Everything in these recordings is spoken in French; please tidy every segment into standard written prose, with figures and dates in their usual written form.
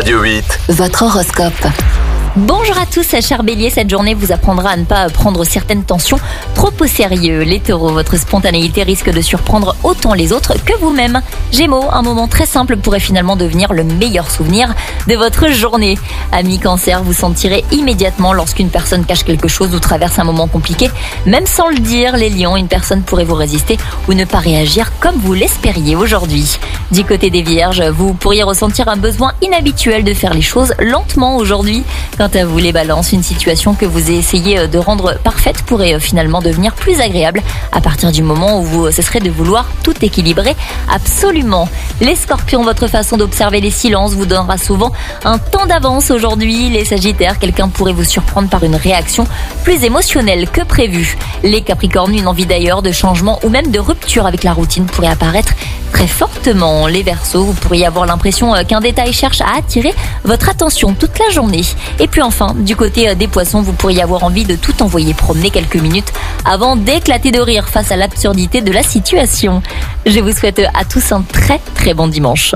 Radio 8. Votre horoscope. Bonjour à tous, chers béliers, cette journée vous apprendra à ne pas prendre certaines tensions trop au sérieux. Les taureaux, votre spontanéité risque de surprendre autant les autres que vous-même. Gémeaux, un moment très simple pourrait finalement devenir le meilleur souvenir de votre journée. Amis cancer, vous sentirez immédiatement lorsqu'une personne cache quelque chose ou traverse un moment compliqué. Même sans le dire, les lions, une personne pourrait vous résister ou ne pas réagir comme vous l'espériez aujourd'hui. Du côté des vierges, vous pourriez ressentir un besoin inhabituel de faire les choses lentement aujourd'hui. Quant à vous les balances, une situation que vous essayez de rendre parfaite pourrait finalement devenir plus agréable à partir du moment où vous cesserez de vouloir tout équilibrer absolument. Les scorpions, votre façon d'observer les silences vous donnera souvent un temps d'avance aujourd'hui. Les sagittaires, quelqu'un pourrait vous surprendre par une réaction plus émotionnelle que prévu. Les capricornes, une envie d'ailleurs de changement ou même de rupture avec la routine pourrait apparaître très fortement. Les verseaux, vous pourriez avoir l'impression qu'un détail cherche à attirer votre attention toute la journée. Et puis enfin, du côté des poissons, vous pourriez avoir envie de tout envoyer promener quelques minutes avant d'éclater de rire face à l'absurdité de la situation. Je vous souhaite à tous un très très bon dimanche.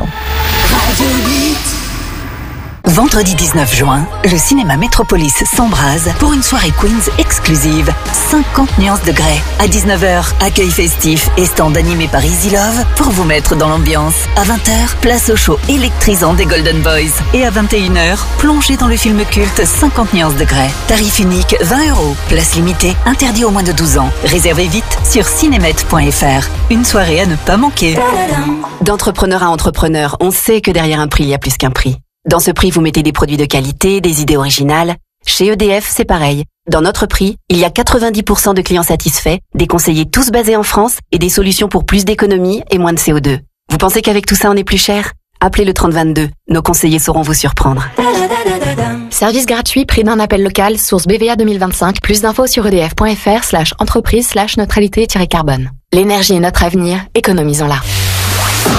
Vendredi 19 juin, le cinéma Métropolis s'embrase pour une soirée Queens exclusive. 50 nuances de grès. À 19h, accueil festif et stand animé par Easy Love pour vous mettre dans l'ambiance. À 20h, place au show électrisant des Golden Boys. Et à 21h, plongez dans le film culte 50 nuances de grès. Tarif unique 20 €. Place limitée, interdit aux moins de 12 ans. Réservez vite sur cinémet.fr. Une soirée à ne pas manquer. D'entrepreneur à entrepreneur, on sait que derrière un prix, il y a plus qu'un prix. Dans ce prix, vous mettez des produits de qualité, des idées originales. Chez EDF, c'est pareil. Dans notre prix, il y a 90% de clients satisfaits, des conseillers tous basés en France et des solutions pour plus d'économie et moins de CO2. Vous pensez qu'avec tout ça, on est plus cher ? Appelez le 3022. Nos conseillers sauront vous surprendre. Service gratuit, prix d'un appel local, source BVA 2025. Plus d'infos sur edf.fr/entreprise/neutralité-carbone. L'énergie est notre avenir, économisons-la.